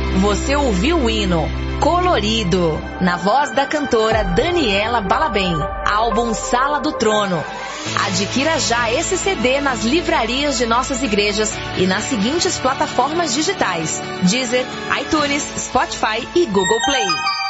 Você ouviu o hino Colorido, na voz da cantora Daniela Balabem, álbum Sala do Trono. Adquira já esse CD nas livrarias de nossas igrejas e nas seguintes plataformas digitais: Deezer, iTunes, Spotify e Google Play.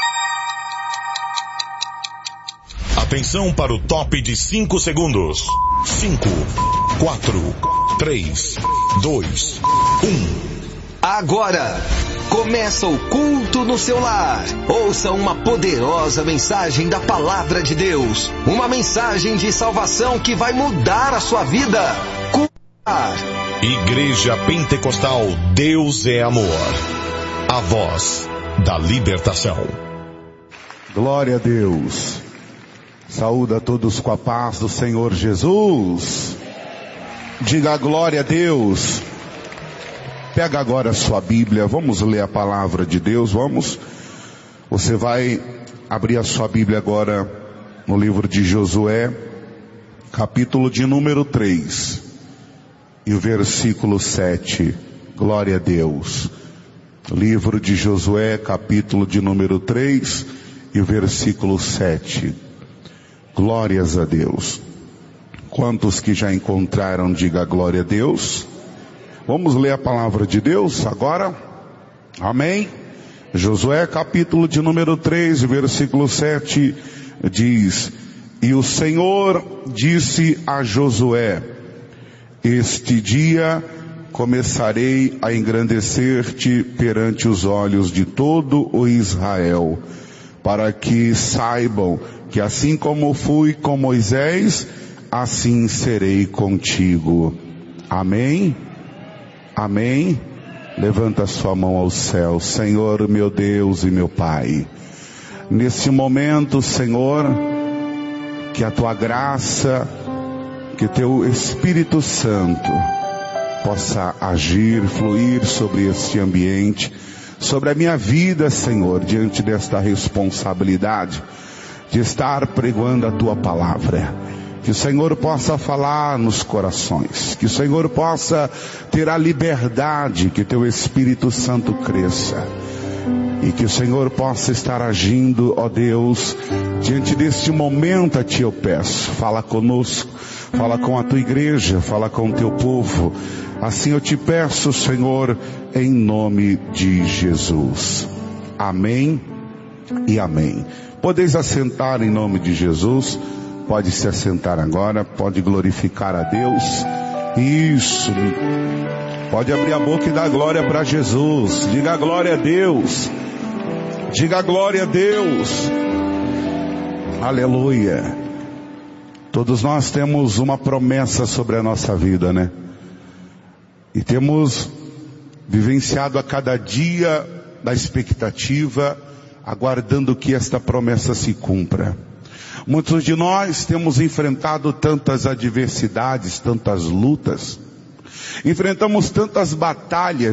Atenção para o top de 5 segundos. 5, 4, 3, 2, 1. Agora começa o culto no seu lar. Ouça uma poderosa mensagem da Palavra de Deus. Uma mensagem de salvação que vai mudar a sua vida. Igreja Pentecostal Deus é Amor. A voz da libertação. Glória a Deus. Saúde a todos com a paz do Senhor Jesus. Diga glória a Deus. Pega agora a sua Bíblia, vamos ler a palavra de Deus, vamos. Você vai abrir a sua Bíblia agora no livro de Josué, capítulo de número 3, e o versículo 7. Glória a Deus. Livro de Josué, capítulo de número 3, e o versículo 7. Glórias a Deus. Quantos que já encontraram, diga glória a Deus. Vamos ler a palavra de Deus agora? Amém? Josué capítulo de número 3, versículo 7 diz: E o Senhor disse a Josué: Este dia começarei a engrandecer-te perante os olhos de todo o Israel, para que saibam que assim como fui com Moisés, assim serei contigo. Amém? Amém? Levanta sua mão ao céu. Senhor, meu Deus e meu Pai, nesse momento, Senhor, que a tua graça, que teu Espírito Santo possa agir, fluir sobre este ambiente, sobre a minha vida, Senhor, diante desta responsabilidade de estar pregando a tua palavra. Que o Senhor possa falar nos corações, que o Senhor possa ter a liberdade, que teu Espírito Santo cresça, e que o Senhor possa estar agindo, ó Deus, diante deste momento. A ti eu peço, fala conosco, fala com a tua igreja, fala com o teu povo. Assim eu te peço, Senhor, em nome de Jesus. Amém e amém. Podeis assentar em nome de Jesus. Pode se assentar agora, pode glorificar a Deus. Isso. Pode abrir a boca e dar glória para Jesus. Diga glória a Deus. Diga glória a Deus. Aleluia. Todos nós temos uma promessa sobre a nossa vida, né? E temos vivenciado a cada dia da expectativa, aguardando que esta promessa se cumpra. Muitos de nós temos enfrentado tantas adversidades, tantas lutas, enfrentamos tantas batalhas